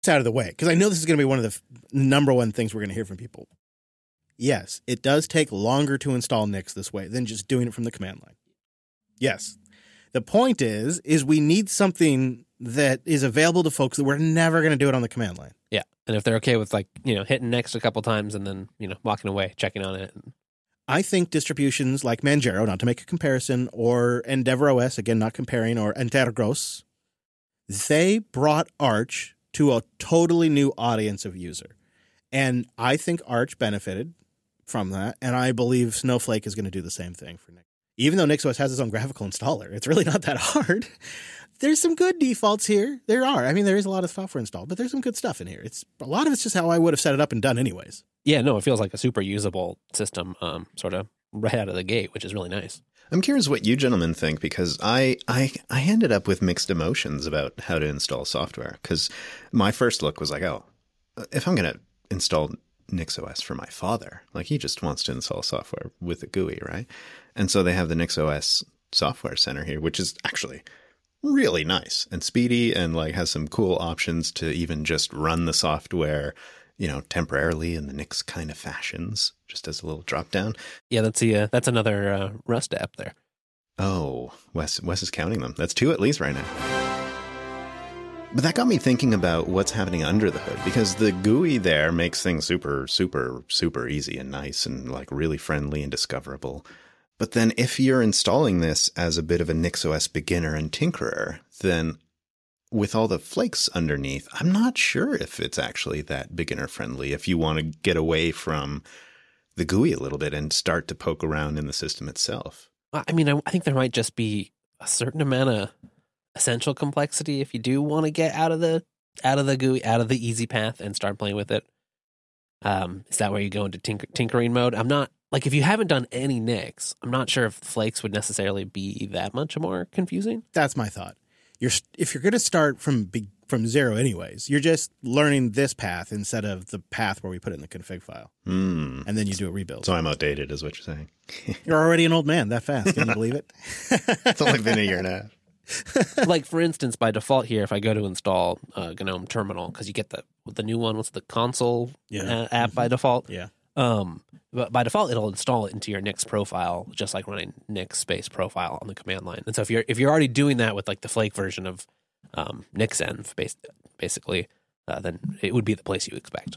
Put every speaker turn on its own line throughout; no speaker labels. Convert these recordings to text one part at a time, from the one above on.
It's out of the way, because I know this is going to be one of the number one things we're going to hear from people. Yes, it does take longer to install Nix this way than just doing it from the command line. Yes. The point is we need something that is available to folks that we're never going to do it on the command line.
Yeah. And if they're okay with hitting Next a couple times and then, walking away, checking on it.
I think distributions like Manjaro, not to make a comparison, or EndeavourOS, again, not comparing, or Antergos, they brought Arch to a totally new audience of user. And I think Arch benefited from that, and I believe Snowflake is going to do the same thing for Nix. Even though NixOS has its own graphical installer, it's really not that hard. There's some good defaults here. There are. I mean, there is a lot of software installed, but there's some good stuff in here. A lot of it's just how I would have set it up and done anyways.
Yeah, no, it feels like a super usable system, sort of right out of the gate, which is really nice.
I'm curious what you gentlemen think, because I ended up with mixed emotions about how to install software. Because my first look was like, oh, if I'm going to install NixOS for my father, like he just wants to install software with a GUI, right? And so they have the NixOS Software Center here, which is actually really nice and speedy and like has some cool options to even just run the software, temporarily in the Nix kind of fashions, just as a little drop down.
Yeah, that's another Rust app there.
Oh, Wes is counting them. That's 2 at least right now. But that got me thinking about what's happening under the hood, because the GUI there makes things super, super, super easy and nice and like really friendly and discoverable. But then if you're installing this as a bit of a NixOS beginner and tinkerer, then with all the flakes underneath, I'm not sure if it's actually that beginner friendly if you want to get away from the GUI a little bit and start to poke around in the system itself.
I mean, I think there might just be a certain amount of essential complexity if you do want to get out of the GUI, out of the easy path and start playing with it. Is that where you go into tinkering mode? I'm not, like, if you haven't done any Nix, I'm not sure if flakes would necessarily be that much more confusing.
That's my thought. If you're going to start from zero anyways, you're just learning this path instead of the path where we put it in the config file. And then you do a rebuild.
So I'm outdated is what you're saying.
You're already an old man that fast. Can you believe it?
It's only been a year and a half.
Like, for instance, by default here, if I go to install GNOME Terminal, because you get the new one, what's the console app by default?
Yeah.
But by default, it'll install it into your Nix profile, just like running Nix space profile on the command line. And so if you're already doing that with like the Flake version of Nixenv, basically, then it would be the place you expect.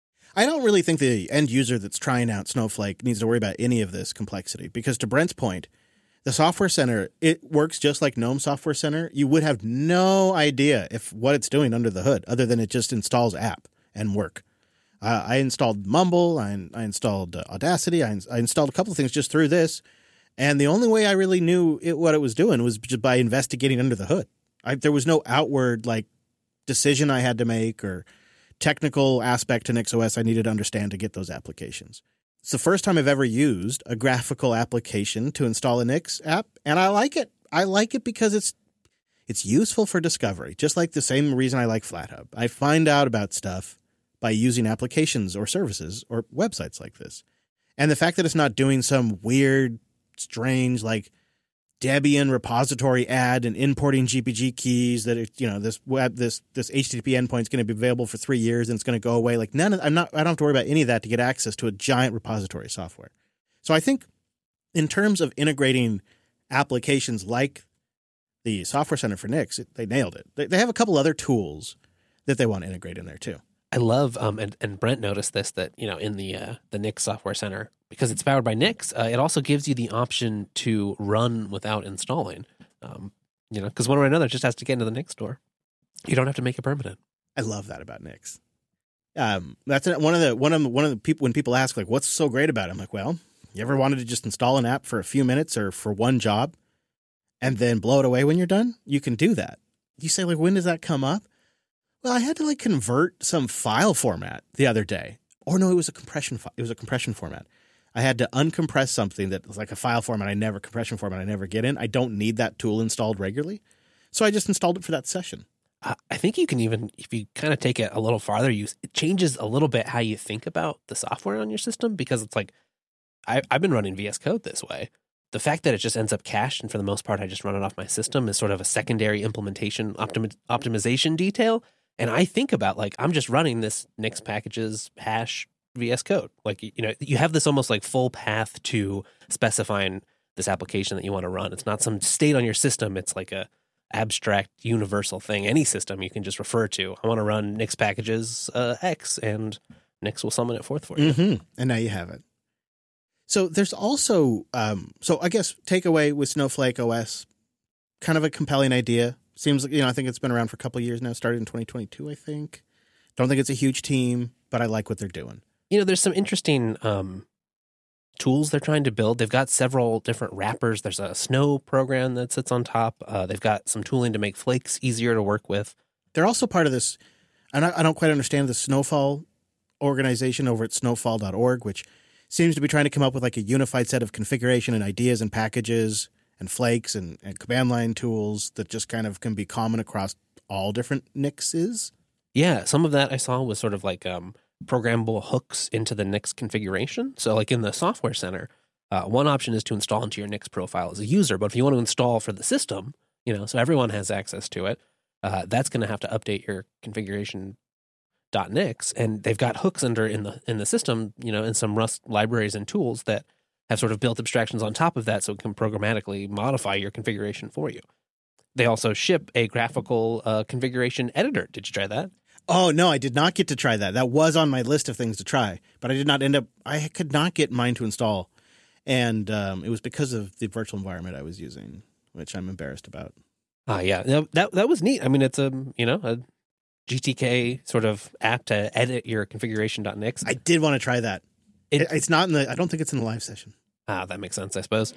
I don't really think the end user that's trying out Snowflake needs to worry about any of this complexity, because to Brent's point, the Software Center, it works just like GNOME Software Center. You would have no idea what it's doing under the hood, other than it just installs app and work. I installed Mumble, I installed Audacity, I installed a couple of things just through this, and the only way I really knew what it was doing was just by investigating under the hood. There was no outward decision I had to make or technical aspect to NixOS I needed to understand to get those applications. It's the first time I've ever used a graphical application to install a Nix app, and I like it. I like it because it's useful for discovery, just like the same reason I like FlatHub. I find out about stuff by using applications or services or websites like this. And the fact that it's not doing some weird, strange, like Debian repository add and importing GPG keys that this HTTP endpoint is going to be available for 3 years and it's going to go away. Like I don't have to worry about any of that to get access to a giant repository software. So I think in terms of integrating applications like the Software Center for Nix, they nailed it. They have a couple other tools that they want to integrate in there too.
I love, and Brent noticed this, that, in the Nix Software Center, because it's powered by Nix, it also gives you the option to run without installing. Because one way or another, it just has to get into the Nix store. You don't have to make it permanent.
I love that about Nix. That's one of the people, when people ask, like, what's so great about it? I'm like, well, you ever wanted to just install an app for a few minutes or for one job and then blow it away when you're done? You can do that. You say, like, when does that come up? Well, I had to convert some file format the other day. Or no, it was a compression format. I had to uncompress something that was like a file format compression format I never get in. I don't need that tool installed regularly. So I just installed it for that session.
I think you can even, if you kind of take it a little farther, it changes a little bit how you think about the software on your system, because it's like, I've been running VS Code this way. The fact that it just ends up cached, and for the most part I just run it off my system, is sort of a secondary implementation optimization detail. And I think about like, I'm just running this Nix packages hash VS Code. Like, you have this almost like full path to specifying this application that you want to run. It's not some state on your system. It's like a abstract universal thing. Any system you can just refer to. I want to run Nix packages X, and Nix will summon it forth for you.
Mm-hmm. And now you have it. So there's also, so I guess takeaway with Snowflake OS, kind of a compelling idea. Seems like, I think it's been around for a couple of years now, started in 2022, I think. Don't think it's a huge team, but I like what they're doing.
There's some interesting tools they're trying to build. They've got several different wrappers. There's a snow program that sits on top. They've got some tooling to make flakes easier to work with.
They're also part of this, and I don't quite understand the Snowfall organization over at snowfall.org, which seems to be trying to come up with like a unified set of configuration and ideas and packages and flakes and command line tools that just kind of can be common across all different Nixes.
Yeah, some of that I saw was sort of like programmable hooks into the Nix configuration. So like in the Software Center, one option is to install into your Nix profile as a user. But if you want to install for the system, so everyone has access to it, that's going to have to update your configuration.nix. And they've got hooks in the system, in some Rust libraries and tools that have sort of built abstractions on top of that so it can programmatically modify your configuration for you. They also ship a graphical configuration editor. Did you try that?
Oh, no, I did not get to try that. That was on my list of things to try, but I could not get mine to install. And it was because of the virtual environment I was using, which I'm embarrassed about.
Yeah. That was neat. I mean, it's a GTK sort of app to edit your configuration.nix.
I did want to try that. It's not I don't think it's in the live session.
That makes sense, I suppose.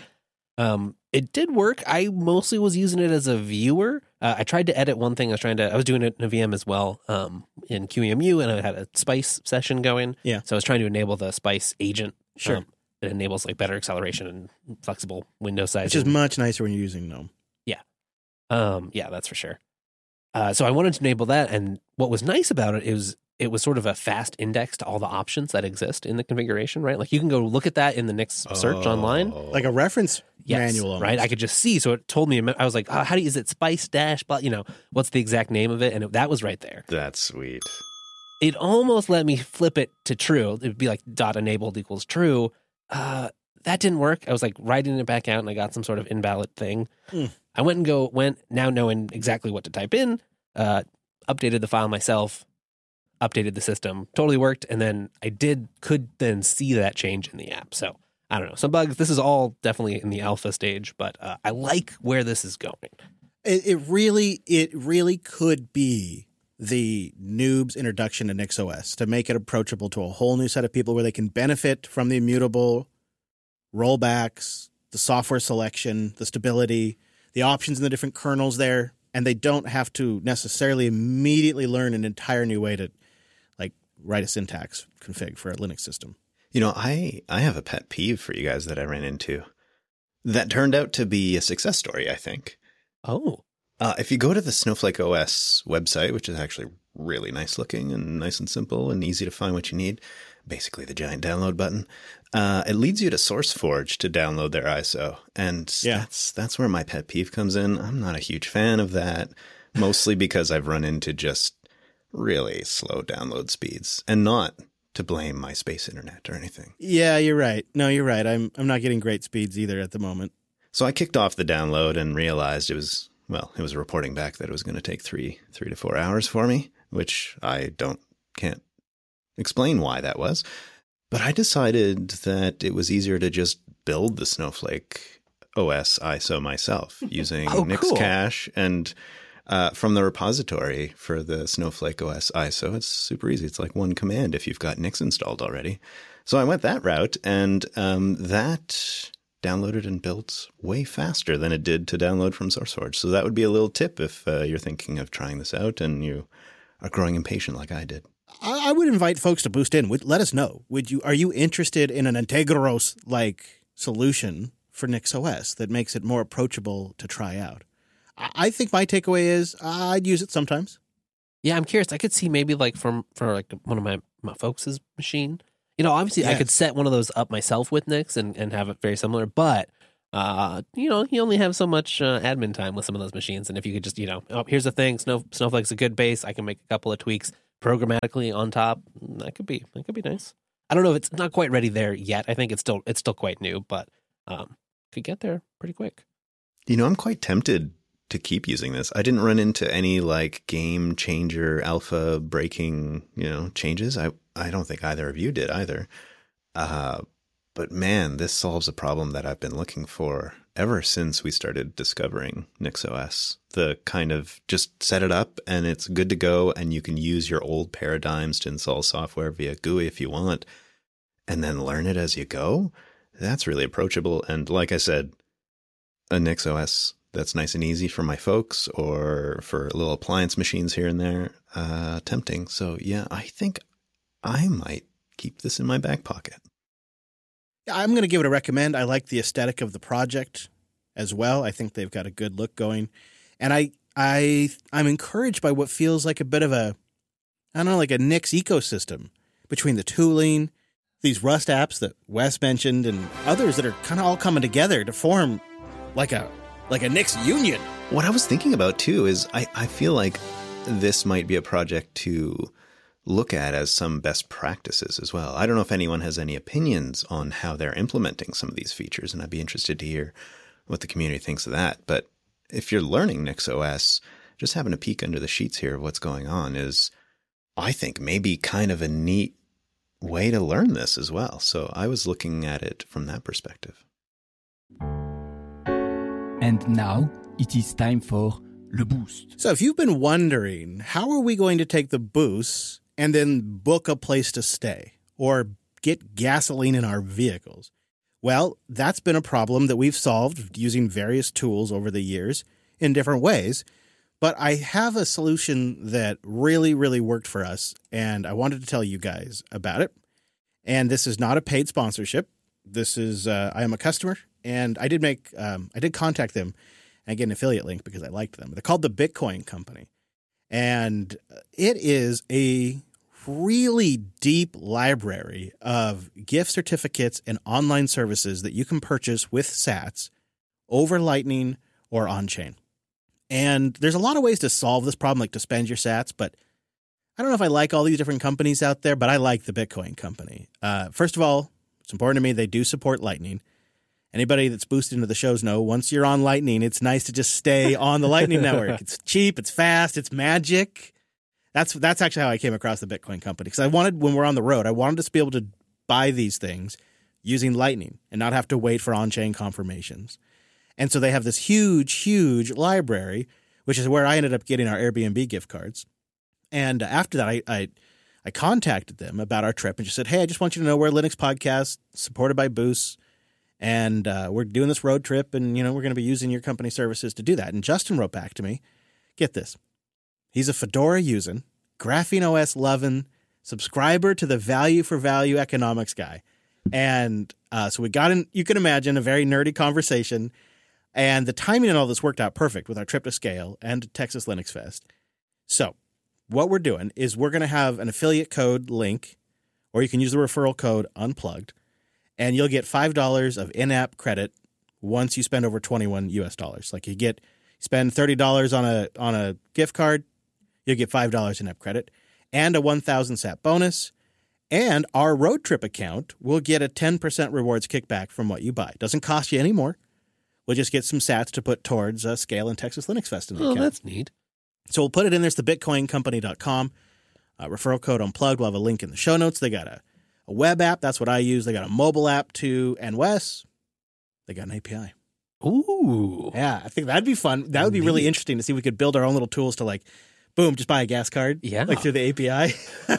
It did work. I mostly was using it as a viewer. I tried to edit one thing. I was doing it in a VM as well, in QEMU, and I had a Spice session going.
Yeah.
So I was trying to enable the Spice agent.
Sure.
It enables like better acceleration and flexible window sizing.
Which is much nicer when you're using GNOME.
Yeah. Yeah, that's for sure. So I wanted to enable that. And what was nice about it is it was sort of a fast index to all the options that exist in the configuration, right? Like you can go look at that in the Nix search online.
Like a reference manual almost.
Right? I could just see. So it told me, I was like, how do you, is it Spice dash, but what's the exact name of it? And that was right there.
That's sweet.
It almost let me flip it to true. It would be like .enabled equals true. That didn't work. I was like writing it back out and I got some sort of invalid thing. I went now knowing exactly what to type in, updated the file myself, updated the system, totally worked. And then could then see that change in the app. So I don't know, some bugs. This is all definitely in the alpha stage, but I like where this is going.
It really could be the noob's introduction to NixOS to make it approachable to a whole new set of people where they can benefit from the immutable rollbacks, the software selection, the stability, the options in the different kernels there, and they don't have to necessarily immediately learn an entire new way to like write a syntax config for a Linux system.
I have a pet peeve for you guys that I ran into that turned out to be a success story, I think.
Oh.
If you go to the Snowflake OS website, which is actually really nice looking and nice and simple and easy to find what you need, basically the giant download button, it leads you to SourceForge to download their ISO. And that's where my pet peeve comes in. I'm not a huge fan of that, mostly because I've run into just really slow download speeds, and not to blame my space internet or anything.
Yeah, you're right. No, you're right. I'm not getting great speeds either at the moment.
So I kicked off the download and realized it was reporting back that it was going to take 3 to 4 hours for me, which I can't explain why that was. But I decided that it was easier to just build the Snowflake OS ISO myself using Nixcache and from the repository for the Snowflake OS ISO. It's super easy. It's like one command if you've got Nix installed already. So I went that route, and that downloaded and built way faster than it did to download from SourceForge. So that would be a little tip if you're thinking of trying this out and you are growing impatient like I did.
I would invite folks to boost in. Let us know. Are you interested in an Integros-like solution for NixOS that makes it more approachable to try out? I think my takeaway is I'd use it sometimes.
Yeah, I'm curious. I could see maybe like for like one of my folks' machine. Obviously I could set one of those up myself with Nix and have it very similar, but You only have so much admin time with some of those machines. And if you could just, here's the thing, Snowflake's a good base. I can make a couple of tweaks programmatically on top. That could be nice. I don't know if it's not quite ready there yet. I think it's still quite new, but could get there pretty quick.
I'm quite tempted to keep using this. I didn't run into any like game changer alpha breaking, changes. I don't think either of you did either. But man, this solves a problem that I've been looking for ever since we started discovering NixOS. The kind of just set it up and it's good to go, and you can use your old paradigms to install software via GUI if you want, and then learn it as you go. That's really approachable. And like I said, a NixOS that's nice and easy for my folks or for little appliance machines here and there, tempting. So yeah, I think I might keep this in my back pocket.
I'm going to give it a recommend. I like the aesthetic of the project as well. I think they've got a good look going. And I'm encouraged by what feels like a bit of like a Nix ecosystem between the tooling, these Rust apps that Wes mentioned, and others that are kind of all coming together to form like a Nix union.
What I was thinking about too is I feel like this might be a project to look at as some best practices as well. I don't know if anyone has any opinions on how they're implementing some of these features, and I'd be interested to hear what the community thinks of that. But if you're learning NixOS, just having a peek under the sheets here of what's going on is, I think, maybe kind of a neat way to learn this as well. So I was looking at it from that perspective.
And now it is time for Le Boost.
So if you've been wondering, how are we going to take the Boost and then book a place to stay or get gasoline in our vehicles? Well, that's been a problem that we've solved using various tools over the years in different ways. But I have a solution that really, really worked for us, and I wanted to tell you guys about it. And this is not a paid sponsorship. This is I am a customer, and I did contact them and get an affiliate link because I liked them. They're called the Bitcoin Company. And it is a really deep library of gift certificates and online services that you can purchase with sats over Lightning or on-chain. And there's a lot of ways to solve this problem, like to spend your sats, but I don't know if I like all these different companies out there, but I like the Bitcoin Company. First of all, it's important to me they do support Lightning. Anybody that's boosted into the shows know once you're on Lightning, it's nice to just stay on the Lightning Network. It's cheap, it's fast, it's magic. That's actually how I came across the Bitcoin Company, because when we're on the road, I wanted us to be able to buy these things using Lightning and not have to wait for on-chain confirmations. And so they have this huge, huge library, which is where I ended up getting our Airbnb gift cards. And after that, I contacted them about our trip and just said, hey, I just want you to know we're a Linux podcast supported by Boost. And we're doing this road trip, and, we're going to be using your company services to do that. And Justin wrote back to me, get this. He's a Fedora using, Graphene OS loving, subscriber to the value for value economics guy. And so we got in, you can imagine, a very nerdy conversation. And the timing and all this worked out perfect with our trip to Scale and Texas Linux Fest. So what we're doing is we're going to have an affiliate code link, or you can use the referral code Unplugged. And you'll get $5 of in-app credit once you spend over $21 US. Like you spend $30 on a gift card, you'll get $5 in-app credit and a 1,000 sat bonus. And our road trip account will get a 10% rewards kickback from what you buy. It doesn't cost you any more. We'll just get some sats to put towards Scale and Texas Linux Fest in the account.
Oh, that's neat.
So we'll put it in there. It's thebitcoincompany.com. Referral code Unplugged. We'll have a link in the show notes. They got a web app. That's what I use. They got a mobile app too. And Wes, they got an API.
Ooh.
Yeah, I think that'd be fun. That would be really interesting to see if we could build our own little tools to boom, just buy a gas card.
Yeah.
Through the API.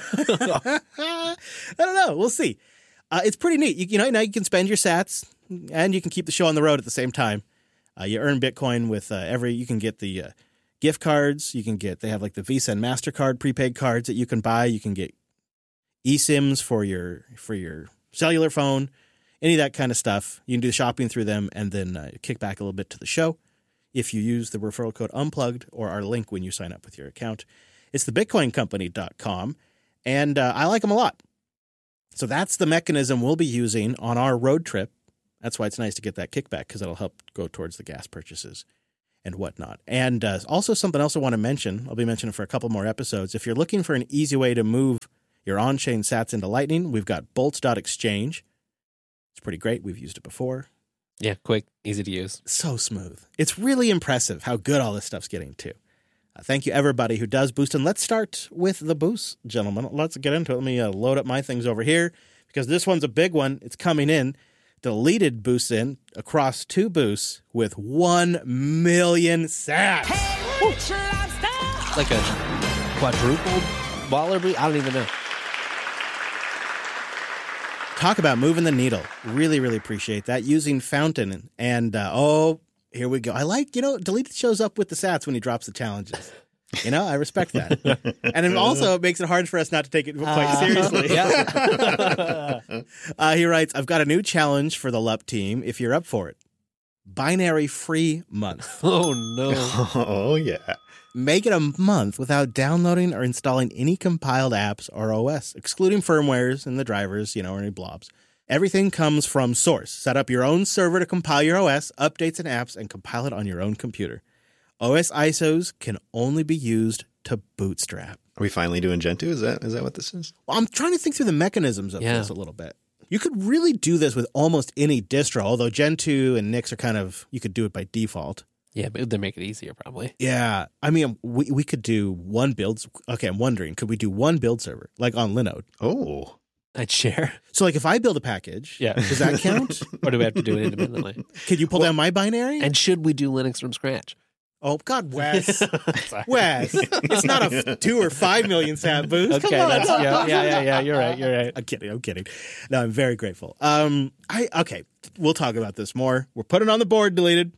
I don't know. We'll see. It's pretty neat. Now you can spend your sats and you can keep the show on the road at the same time. You earn Bitcoin with you can get the gift cards. They have the Visa and MasterCard prepaid cards that you can buy. You can get eSIMs for your cellular phone, any of that kind of stuff. You can do the shopping through them and then kick back a little bit to the show if you use the referral code Unplugged or our link when you sign up with your account. It's thebitcoincompany.com, and I like them a lot. So that's the mechanism we'll be using on our road trip That's why it's nice to get that kickback, because it'll help go towards the gas purchases and whatnot. And also something else I want to mention, I'll be mentioning for a couple more episodes. If you're looking for an easy way to move your on-chain sats into Lightning, we've got bolts.exchange. It's pretty great. We've used it before.
Yeah, quick, easy to use.
So smooth. It's really impressive how good all this stuff's getting too. Thank you, everybody who does boost. And let's start with the boost, gentlemen. Let's get into it. Let me load up my things over here, because this one's a big one. It's coming in. Deleted boosts in across 2 boosts with 1 million sats.
Like a quadruple baller boost? I don't even know.
Talk about moving the needle. Really, really appreciate that. Using Fountain. And, here we go. I like, Deleted shows up with the sats when he drops the challenges. I respect that. And it also makes it hard for us not to take it quite seriously.
Yeah.
He writes, I've got a new challenge for the LUP team if you're up for it. Binary free month.
Oh, no.
Oh, yeah.
Make it a month without downloading or installing any compiled apps or OS, excluding firmwares and the drivers, or any blobs. Everything comes from source. Set up your own server to compile your OS, updates and apps, and compile it on your own computer. OS ISOs can only be used to bootstrap.
Are we finally doing Gentoo? Is that what this is?
Well, I'm trying to think through the mechanisms of this a little bit. You could really do this with almost any distro, although Gentoo and Nix are you could do it by default.
Yeah, but they make it easier, probably.
Yeah. I mean, we could do one build. Okay, I'm wondering, could we do one build server, like on Linode?
Oh.
I'd share.
So, if I build a package, does that count?
Or do we have to do it independently?
Could you pull down my binary?
And should we do Linux from scratch?
Oh, God, Wes. Wes, it's not a 2 or 5 million sat boost.
Okay, that's yeah. You're right.
I'm kidding. No, I'm very grateful. Okay, we'll talk about this more. We're putting it on the board, Deleted.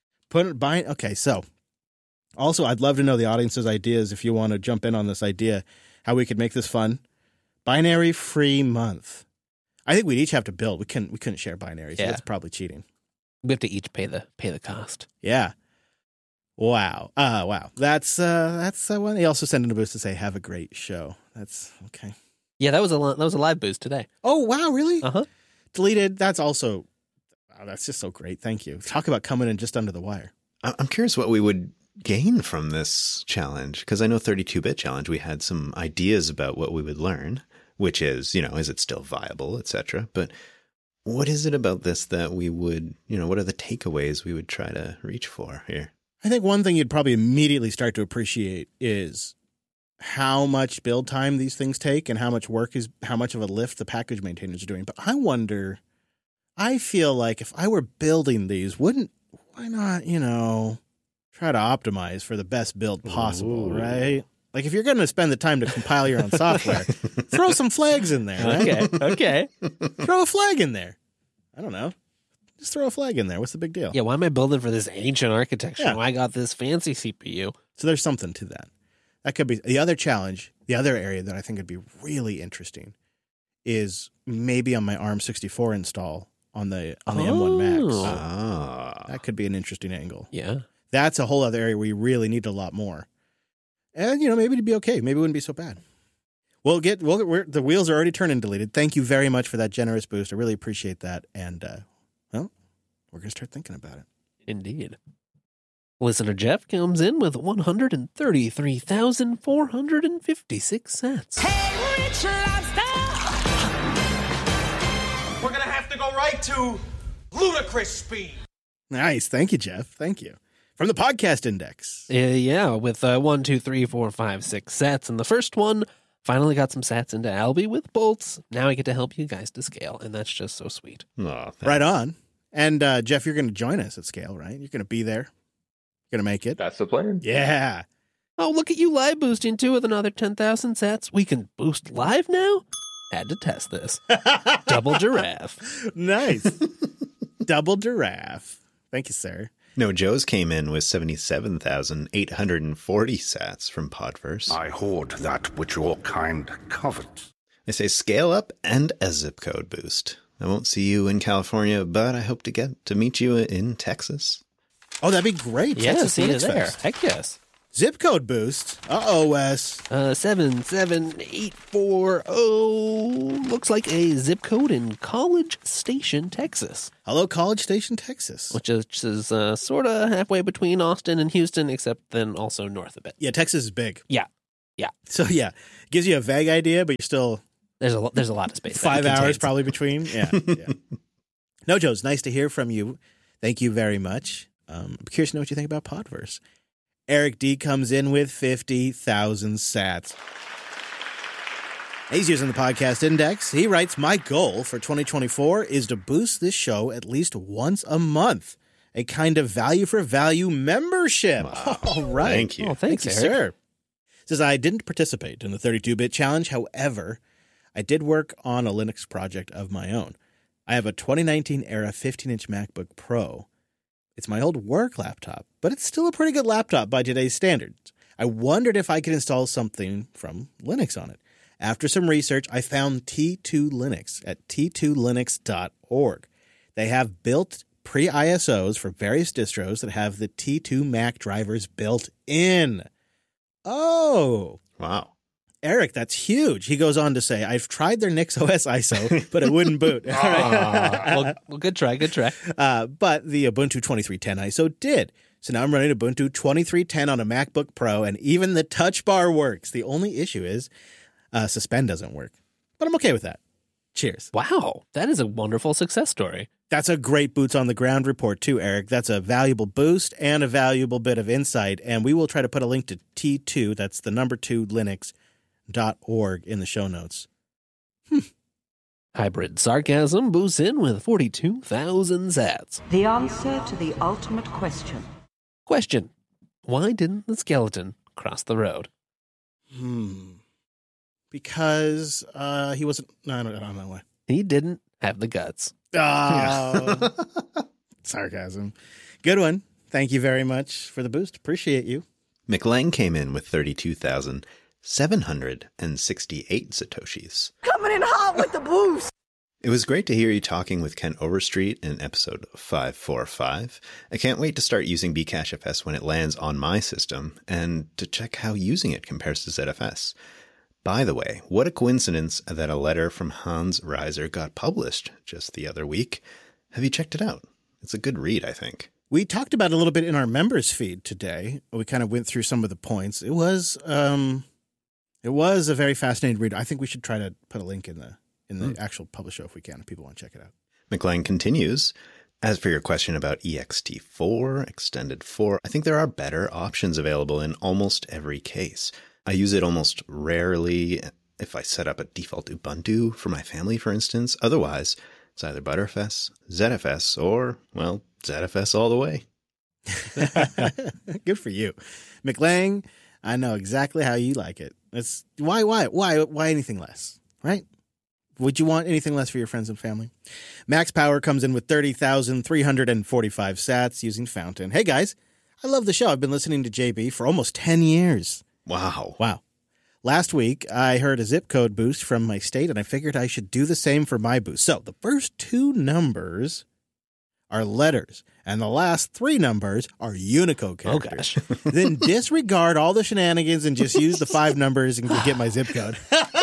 Okay, so also I'd love to know the audience's ideas if you want to jump in on this idea, how we could make this fun. Binary free month. I think we'd each have to build. We couldn't share binaries.
Yeah.
That's probably cheating.
We have to each pay the cost.
Yeah. Wow. Wow. That's one. He also sent in a boost to say, "Have a great show." That's okay.
Yeah, that was a live boost today.
Oh wow, really?
Uh-huh.
Deleted. That's also. Wow, that's just so great. Thank you. Talk about coming in just under the wire.
I'm curious what we would gain from this challenge, because I know 32-bit challenge, we had some ideas about what we would learn, which is, is it still viable, etc. But what is it about this that we would, what are the takeaways we would try to reach for here?
I think one thing you'd probably immediately start to appreciate is how much build time these things take and how much of a lift the package maintainers are doing. But I feel like if I were building these, why not, try to optimize for the best build possible, right? Like if you're going to spend the time to compile your own software, throw some flags in there, right?
Okay.
Throw a flag in there. I don't know. Just throw a flag in there. What's the big deal?
Yeah, why am I building for this ancient architecture?
Yeah.
Why I got this fancy CPU?
So there's something to that. That could be the other challenge. The other area that I think would be really interesting is maybe on my ARM64 install on the M1 Max.
Ah.
That could be an interesting angle.
Yeah.
That's a whole other area where you really need a lot more. And, maybe it'd be okay. Maybe it wouldn't be so bad. The wheels are already turning, Deleted. Thank you very much for that generous boost. I really appreciate that. And, we're going to start thinking about it.
Indeed. Listener Jeff comes in with 133,456 cents.
Hey, Rich Lobster! We're going to have to go right to ludicrous speed.
Nice. Thank you, Jeff. Thank you. From the Podcast Index.
Yeah, with 1, 2, 3, 4, 5, 6 sats. And the first one finally got some sats into Alby with bolts. Now I get to help you guys to scale. And that's just so sweet.
Oh,
right on. And Jeff, you're going to join us at Scale, right? You're going to be there. You're going to make it.
That's the plan.
Yeah.
Oh, look at you live boosting too with another 10,000 sats. We can boost live now? Had to test this. Double giraffe.
Nice. Double giraffe. Thank you, sir.
No, Joe's came in with 77,840 sats from Podverse.
I hoard that which your kind covet.
They say scale up and a zip code boost. I won't see you in California, but I hope to get to meet you in Texas.
Oh, that'd be great.
Yeah,
Texas
see you
Linux
there.
Fest.
Heck yes.
Zip code boost. Uh-oh, Wes.
77840. Looks like a zip code in College Station, Texas.
Hello, College Station, Texas.
Which is sort of halfway between Austin and Houston, except then also north a bit.
Yeah, Texas is big.
Yeah.
So, yeah, gives you a vague idea, but you're still...
There's a lot of space.
5 hours probably between. Yeah. No, Joe, it's nice to hear from you. Thank you very much. I'm curious to know what you think about Podverse. Eric D comes in with 50,000 sats. He's using the podcast index. He writes, my goal for 2024 is to boost this show at least once a month. A kind of value for value membership.
Wow.
All right.
Thank you.
Oh, thanks,
Thank you,
Eric.
sir. Says, I didn't participate in the 32-bit challenge. However, I did work on a Linux project of my own. I have a 2019 era 15-inch MacBook Pro. It's my old work laptop, but it's still a pretty good laptop by today's standards. I wondered if I could install something from Linux on it. After some research, I found T2 Linux at t2linux.org. They have built pre-ISOs for various distros that have the T2 Mac drivers built in. Oh,
Wow.
Eric, that's huge. He goes on to say, I've tried their NixOS ISO, but it wouldn't boot. All right.
Well, good try.
But the Ubuntu 2310 ISO did. So now I'm running Ubuntu 2310 on a MacBook Pro, and even the touch bar works. The only issue is Suspend doesn't work. But I'm okay with that. Cheers.
Wow, that is a wonderful success story.
That's a great boots on the ground report too, Eric. That's a valuable boost and a valuable bit of insight. And we will try to put a link to T2, that's the number 2 Linux.org in the show notes.
Hybrid Sarcasm boosts in with 42,000 sats.
The answer to the ultimate question.
Question: why didn't the skeleton cross the road?
Because he wasn't... No, I don't know why.
He didn't have the guts.
Oh, sarcasm. Good one. Thank you very much for the boost. Appreciate you.
McLang came in with 32,768 Satoshis.
Coming in hot with the boost.
It was great to hear you talking with Kent Overstreet in episode 545. I can't wait to start using Bcachefs when it lands on my system and to check how using it compares to ZFS. By the way, what a coincidence that a letter from Hans Reiser got published just the other week. Have you checked it out? It's a good read, I think.
We talked about it a little bit in our members feed today. We kind of went through some of the points. It was a very fascinating read. I think we should try to put a link in the actual published show if we can, if people want to check it out.
McLean continues. As for your question about ext4, Extended 4, I think there are better options available in almost every case. I use it almost rarely if I set up a default Ubuntu for my family, for instance. Otherwise, it's either Butterfs, ZFS, or, well, ZFS all the way.
Good for you. McLang, I know exactly how you like it. It's why anything less, right? Would you want anything less for your friends and family? Max Power comes in with 30,345 sats using Fountain. Hey, guys, I love the show. I've been listening to JB for almost 10 years.
Wow.
Last week, I heard a zip code boost from my state, and I figured I should do the same for my boost. So the first 2 numbers are letters, and the last 3 numbers are Unicode characters.
Oh, gosh.
Then disregard all the shenanigans and just use the 5 numbers and get my zip code.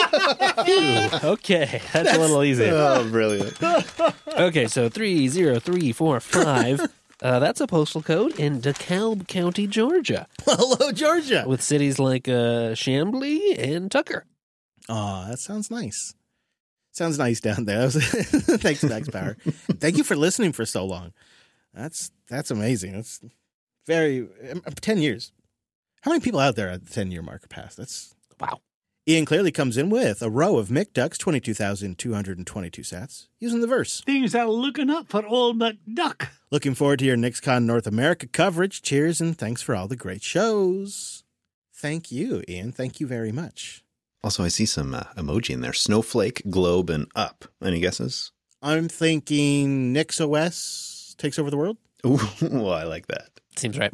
Okay, that's a little easy.
Oh, brilliant.
Okay, so 30345. That's a postal code in DeKalb County, Georgia.
Hello, Georgia.
With cities like Chambly and Tucker.
Oh, that sounds nice. Sounds nice down there. Thanks, Max Power. Thank you for listening for so long. That's amazing. That's very 10 years. How many people out there at the 10-year mark are past? That's
wow.
Ian clearly comes in with a row of McDucks, 22,222 sats, using the verse.
Things are looking up for old McDuck.
Looking forward to your NixCon North America coverage. Cheers, and thanks for all the great shows. Thank you, Ian. Thank you very much.
Also, I see some emoji in there. Snowflake, globe, and up. Any guesses?
I'm thinking NixOS takes over the world.
Ooh, I like that.
Seems right.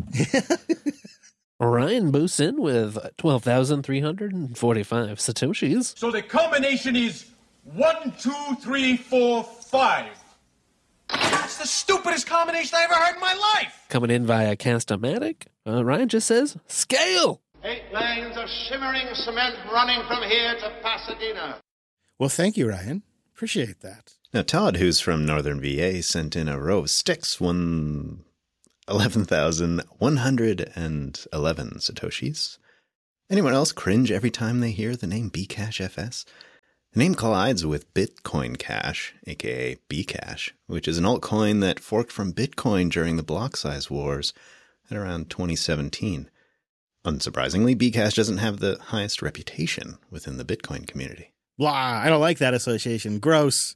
Ryan boosts in with 12,345 Satoshis.
So the combination is 1, 2, 3, 4, 5. That's the stupidest combination I ever heard in my life.
Coming in via Cast-O-Matic, Ryan just says, scale!
8 lanes of shimmering cement running from here to Pasadena.
Well, thank you, Ryan. Appreciate that.
Now, Todd, who's from Northern VA, sent in a row of sticks, 11,111 Satoshis. Anyone else cringe every time they hear the name Bcash FS? The name collides with Bitcoin Cash, aka Bcash, which is an altcoin that forked from Bitcoin during the block size wars at around 2017. Unsurprisingly, Bcash doesn't have the highest reputation within the Bitcoin community.
Blah, I don't like that association. Gross.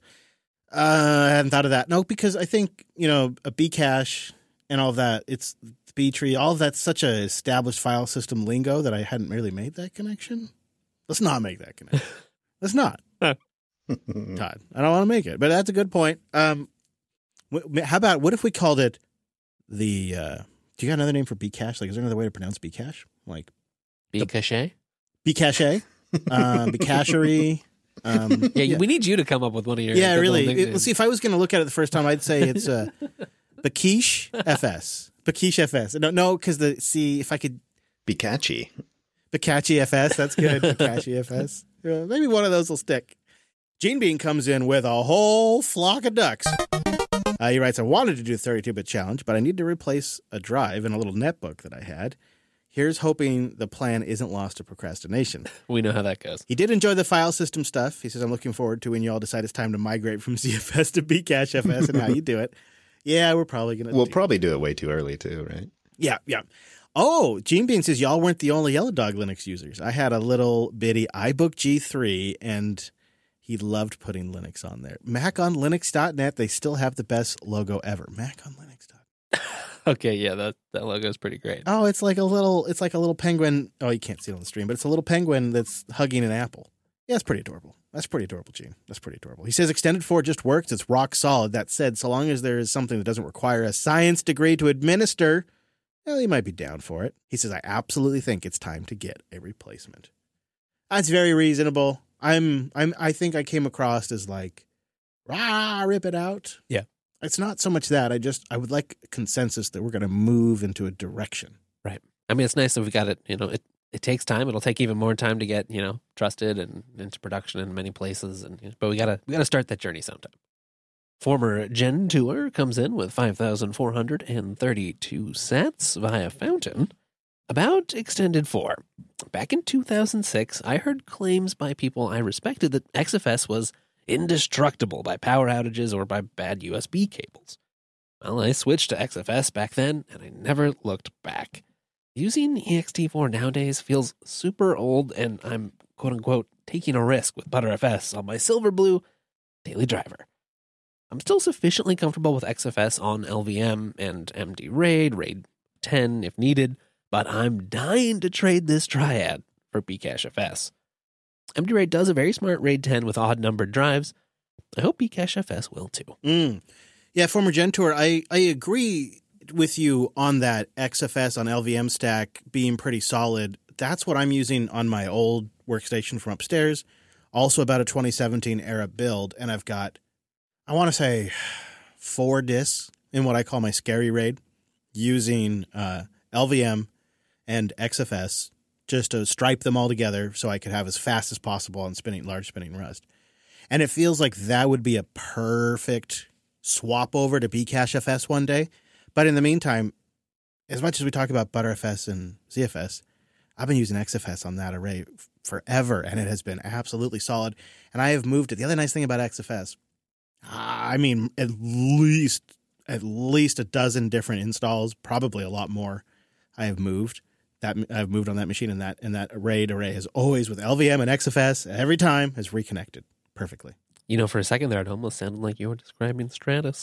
I hadn't thought of that. No, because I think, a Bcash and all of that, it's B-tree, all of that's such a established file system lingo that I hadn't really made that connection. Let's not make that connection. Let's not. Todd, I don't want to make it, but that's a good point. How about, what if we called it do you got another name for Bcash? Like, is there another way to pronounce Bcash? Like
Bcache?
Bcache? Bcachery?
We need you to come up with one of your...
Yeah, really. Let's see, if I was going to look at it the first time, I'd say it's Bakish FS. Bakish FS. No, because if I could...
Bikachi
FS, that's good. Bikachi FS. Maybe one of those will stick. Gene Bean comes in with a whole flock of ducks. He writes, I wanted to do the 32-bit challenge, but I need to replace a drive in a little netbook that I had. Here's hoping the plan isn't lost to procrastination.
We know how that goes.
He did enjoy the file system stuff. He says, I'm looking forward to when you all decide it's time to migrate from ZFS to Bcash FS and how you do it. Yeah, we're probably going to
We'll probably do it way too early too, right?
Yeah. Oh, Gene Bean says, y'all weren't the only Yellow Dog Linux users. I had a little bitty iBook G3, and he loved putting Linux on there. MacOnLinux.net, they still have the best logo ever. MacOnLinux.net.
Okay, yeah, that logo is pretty great.
Oh, it's like a little penguin. Oh, you can't see it on the stream, but it's a little penguin that's hugging an apple. Yeah, it's pretty adorable. That's pretty adorable, Gene. That's pretty adorable. He says Extended 4 just works. It's rock solid. That said, so long as there is something that doesn't require a science degree to administer, well, he might be down for it. He says, I absolutely think it's time to get a replacement. That's very reasonable. I think I came across as like, rah, rip it out.
Yeah.
It's not so much that. I would like a consensus that we're going to move into a direction.
Right. I mean, it's nice that we got it, it takes time. It'll take even more time to get, trusted and into production in many places. But we gotta start that journey sometime. Former Gen Tour comes in with 5,432 sats via Fountain about Extended 4. Back in 2006, I heard claims by people I respected that XFS was indestructible by power outages or by bad USB cables. Well, I switched to XFS back then, and I never looked back. Using ext4 nowadays feels super old, and I'm, quote-unquote, taking a risk with ButterFS on my Silverblue daily driver. I'm still sufficiently comfortable with XFS on LVM and MD RAID, RAID 10 if needed, but I'm dying to trade this triad for Bcash FS. MD RAID does a very smart RAID 10 with odd-numbered drives. I hope Bcash FS will too.
Yeah, former Gen Tour, I agree with you on that XFS on LVM stack being pretty solid. That's what I'm using on my old workstation from upstairs. Also about a 2017 era build, and I've got, I want to say, 4 disks in what I call my scary RAID using LVM and XFS just to stripe them all together so I could have as fast as possible on large spinning Rust. And it feels like that would be a perfect swap over to Bcash FS one day. But in the meantime, as much as we talk about ButterFS and ZFS, I've been using XFS on that array forever, and it has been absolutely solid. And I have moved it. The other nice thing about XFS, I mean, at least a dozen different installs, probably a lot more. I've moved on that machine, and that RAID array has always, with LVM and XFS, every time has reconnected perfectly.
For a second there, it almost sounded like you were describing Stratus.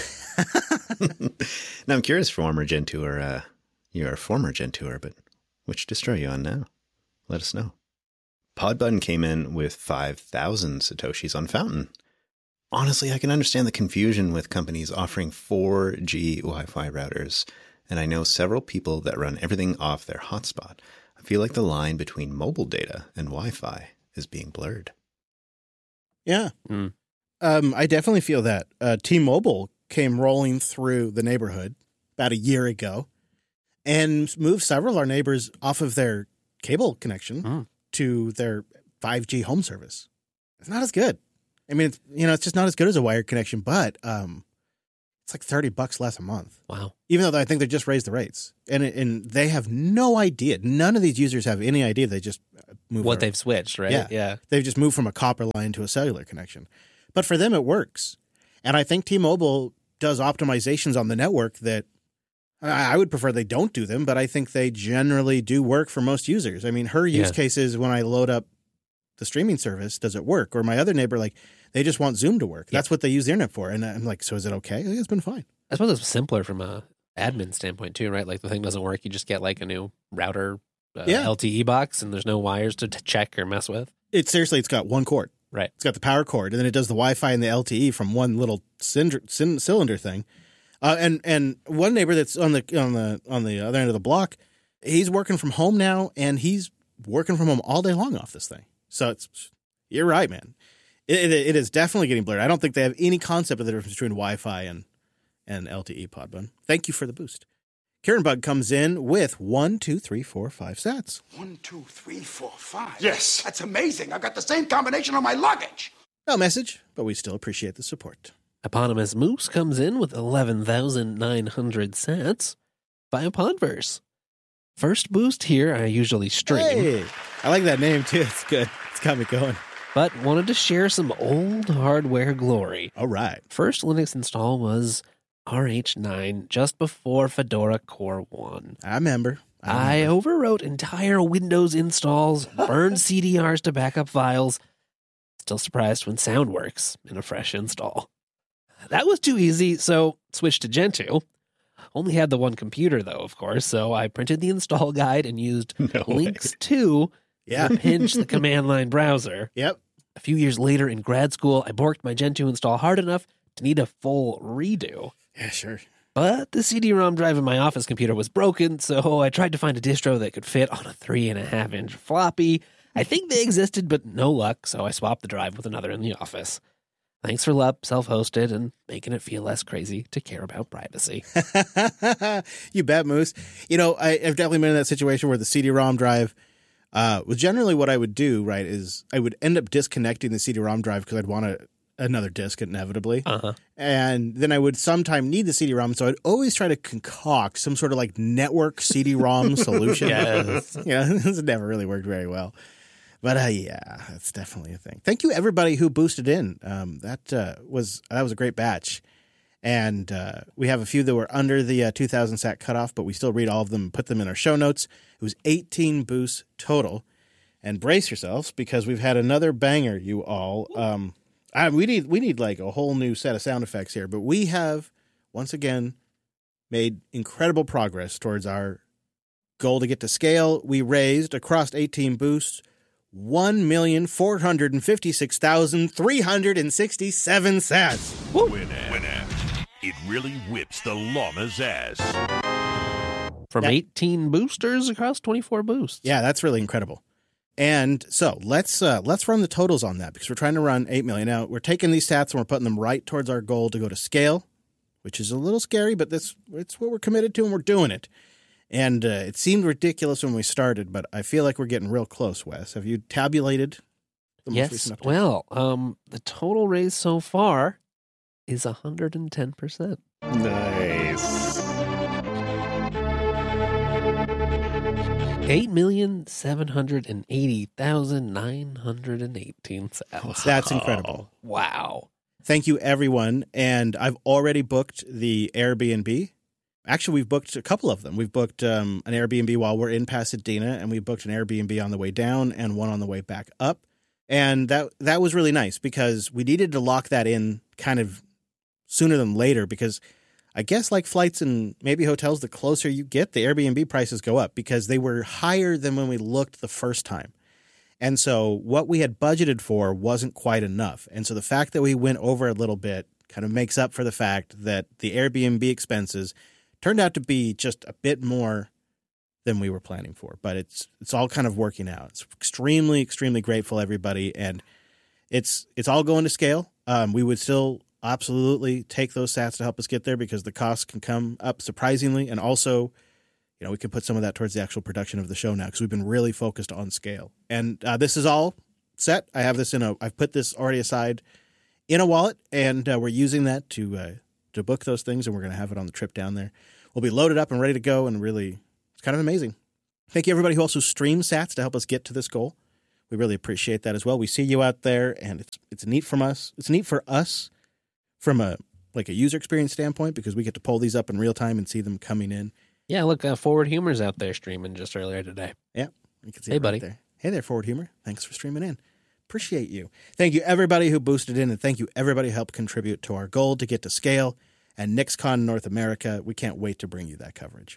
Now, I'm curious, former Gen Tour, you're a former Gen Tour, but which distro are you on now? Let us know. Podbun came in with 5,000 Satoshis on Fountain. Honestly, I can understand the confusion with companies offering 4G Wi-Fi routers, and I know several people that run everything off their hotspot. I feel like the line between mobile data and Wi-Fi is being blurred.
Yeah. I definitely feel that. T-Mobile came rolling through the neighborhood about a year ago. and moved several of our neighbors off of their cable connection to their 5G home service. It's not as good. I mean, it's just not as good as a wired connection, but it's like $30 less a month.
Wow.
Even though I think they just raised the rates. And they have no idea. None of these users have any idea. They just move
what they've switched, right?
Yeah. They've just moved from a copper line to a cellular connection. But for them, it works. And I think T-Mobile does optimizations on the network that I would prefer they don't do them, but I think they generally do work for most users. I mean, her use case is when I load up the streaming service, does it work? Or my other neighbor, like, they just want Zoom to work. That's what they use the internet for. And I'm like, so is it okay? I think it's been fine.
I suppose it's simpler from a admin standpoint too, right? Like the thing doesn't work, you just get like a new router LTE box, and there's no wires to check or mess with.
It's got one cord.
Right.
It's got the power cord, and then it does the Wi-Fi and the LTE from one little cylinder thing. And one neighbor that's on the other end of the block, he's working from home now, and he's working from home all day long off this thing. So you're right, man. It is definitely getting blurred. I don't think they have any concept of the difference between Wi-Fi and LTE, Podbun. Thank you for the boost. Kieran Bug comes in with 1, 2, 3, 4, 5 sats.
1, 2, 3, 4, 5.
Yes.
That's amazing. I've got the same combination on my luggage.
No message, but we still appreciate the support.
Eponymous Moose comes in with 11,900 sats via Podverse. First boost here, I usually stream.
Hey, I like that name too. It's good. It's got me going.
But wanted to share some old hardware glory.
All right.
First Linux install was RH9 just before Fedora Core 1.
I remember.
I overwrote entire Windows installs, burned CDRs to backup files. Still surprised when sound works in a fresh install. That was too easy, so switched to Gentoo. Only had the one computer, though, of course, so I printed the install guide and used Links 2 to pinch the command line browser.
Yep.
A few years later in grad school, I borked my Gentoo install hard enough to need a full redo.
Yeah, sure.
But the CD-ROM drive in my office computer was broken, so I tried to find a distro that could fit on a 3.5-inch floppy. I think they existed, but no luck, so I swapped the drive with another in the office. Thanks for LUP, self-hosted, and making it feel less crazy to care about privacy.
You bet, Moose. I've definitely been in that situation where the CD-ROM drive was generally what I would do, right, is I would end up disconnecting the CD-ROM drive because I'd want another disk inevitably. And then I would sometime need the CD-ROM, so I'd always try to concoct some sort of like network CD-ROM solution.
Yes.
This never really worked very well. But that's definitely a thing. Thank you, everybody who boosted in. That was a great batch. And we have a few that were under the 2,000 sat cutoff, but we still read all of them and put them in our show notes. It was 18 boosts total. And brace yourselves, because we've had another banger, you all. We need like a whole new set of sound effects here, but we have, once again, made incredible progress towards our goal to get to scale. We raised, across 18 boosts, 1,456,367 sats.
Winamp. It really whips the llama's ass.
From 18 boosters across 24 boosts.
Yeah, that's really incredible. And so let's run the totals on that, because we're trying to run 8 million. Now, we're taking these stats and we're putting them right towards our goal to go to scale, which is a little scary, but it's what we're committed to, and we're doing it. And it seemed ridiculous when we started, but I feel like we're getting real close, Wes. Have you tabulated the most recent update?
Well, the total raise so far is 110%.
Nice.
8,780,918 sats.
That's incredible.
Wow.
Thank you, everyone. And I've already booked the Airbnb. Actually, we've booked a couple of them. We've booked an Airbnb while we're in Pasadena, and we booked an Airbnb on the way down and one on the way back up. And that was really nice, because we needed to lock that in kind of sooner than later, because I guess like flights and maybe hotels, the closer you get, the Airbnb prices go up, because they were higher than when we looked the first time. And so what we had budgeted for wasn't quite enough. And so the fact that we went over a little bit kind of makes up for the fact that the Airbnb expenses turned out to be just a bit more than we were planning for. But it's all kind of working out. It's extremely, extremely grateful, everybody. And it's all going to scale. We would still absolutely take those sats to help us get there, because the costs can come up surprisingly. And also, we could put some of that towards the actual production of the show now because we've been really focused on scale. And this is all set. I have this I've put this already aside in a wallet, and we're using that to book those things, and we're going to have it on the trip down there. We'll be loaded up and ready to go, and really, it's kind of amazing. Thank you, everybody who also streams sats to help us get to this goal. We really appreciate that as well. We see you out there, and it's neat from us. It's neat for us from a user experience standpoint because we get to pull these up in real time and see them coming in.
Yeah, look, Forward Humor's out there streaming just earlier today.
Yeah, you can see
hey,
it right
buddy.
there. Hey there, Forward Humor. Thanks for streaming in. Appreciate you. Thank you, everybody who boosted in, and thank you, everybody who helped contribute to our goal to get to scale. And NixCon North America, we can't wait to bring you that coverage.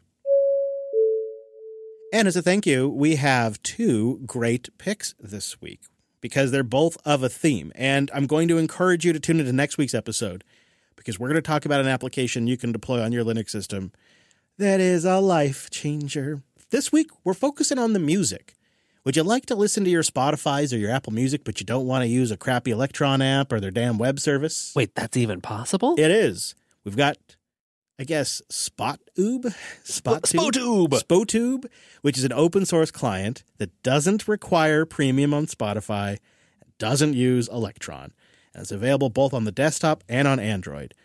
And as a thank you, we have 2 great picks this week because they're both of a theme. And I'm going to encourage you to tune into next week's episode because we're going to talk about an application you can deploy on your Linux system that is a life changer. This week, we're focusing on the music. Would you like to listen to your Spotify's or your Apple Music, but you don't want to use a crappy Electron app or their damn web service?
Wait, that's even possible?
It is. We've got, I guess, Spotube, which is an open source client that doesn't require premium on Spotify, doesn't use Electron, and it's available both on the desktop and on Android.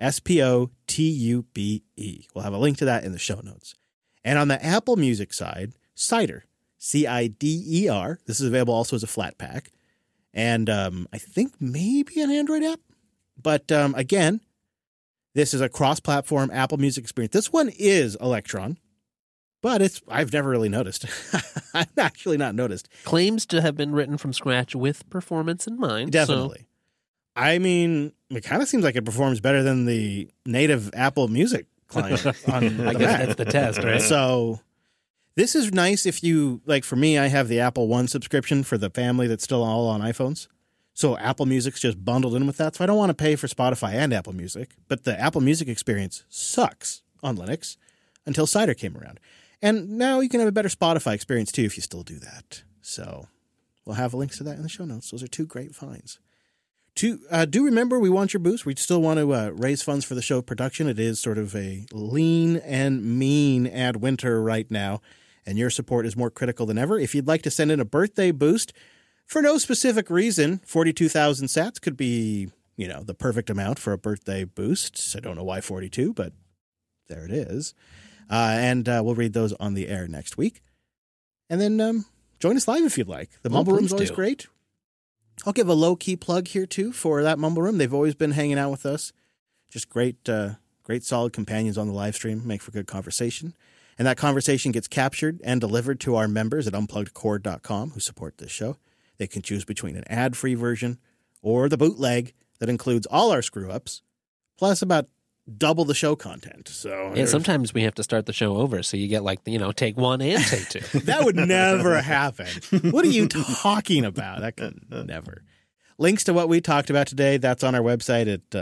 Spotube. We'll have a link to that in the show notes. And on the Apple Music side, Cider, Cider. This is available also as a flat pack, and I think maybe an Android app. But again, this is a cross-platform Apple Music experience. This one is Electron, but I've never really noticed. I've actually not noticed.
Claims to have been written from scratch with performance in mind.
Definitely. So. I mean, it kind of seems like it performs better than the native Apple Music client on
I guess that's the test, right?
So this is nice if you, like for me, I have the Apple One subscription for the family that's still all on iPhones. So Apple Music's just bundled in with that. So I don't want to pay for Spotify and Apple Music. But the Apple Music experience sucks on Linux until Cider came around. And now you can have a better Spotify experience too if you still do that. So we'll have links to that in the show notes. Those are 2 great finds. Do remember, we want your boost. We still want to raise funds for the show production. It is sort of a lean and mean ad winter right now, and your support is more critical than ever. If you'd like to send in a birthday boost for no specific reason, 42,000 sats could be, the perfect amount for a birthday boost. I don't know why 42, but there it is. And we'll read those on the air next week. And then join us live if you'd like. The Mumble Room's always great. I'll give a low-key plug here, too, for that Mumble Room. They've always been hanging out with us. Just great solid companions on the live stream, make for good conversation. And that conversation gets captured and delivered to our members at unpluggedcore.com who support this show. They can choose between an ad-free version or the bootleg that includes all our screw-ups, plus about double the show content. So
yeah, sometimes we have to start the show over, so you get take 1 and take 2.
That would never happen. What are you talking about? That could never. Links to what we talked about today, that's on our website at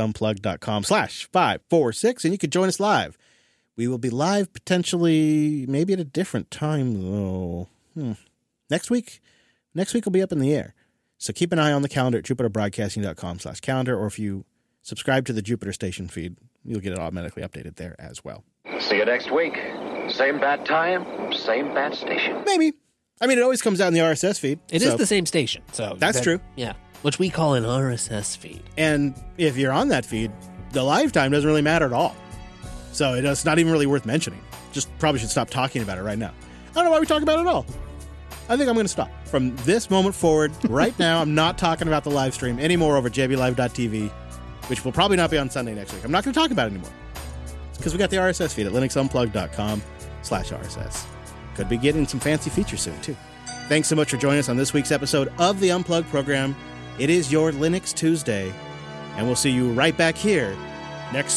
linuxunplugged.com/546, and you could join us live. We will be live potentially maybe at a different time, though. Next week will be up in the air. So keep an eye on the calendar at jupiterbroadcasting.com/calendar, or if you subscribe to the Jupiter Station feed, you'll get it automatically updated there as well.
See you next week. Same bad time, same bad station.
Maybe. I mean, it always comes out in the RSS feed.
It is the same station. So
that's true.
Yeah. Which we call an RSS feed.
And if you're on that feed, the live time doesn't really matter at all. So it's not even really worth mentioning. Just probably should stop talking about it right now. I don't know why we talk about it at all. I think I'm going to stop. From this moment forward, right now, I'm not talking about the live stream anymore over jblive.tv, which will probably not be on Sunday next week. I'm not going to talk about it anymore. It's because we got the RSS feed at linuxunplugged.com/RSS. Could be getting some fancy features soon, too. Thanks so much for joining us on this week's episode of the Unplugged program. It is your Linux Tuesday, and we'll see you right back here next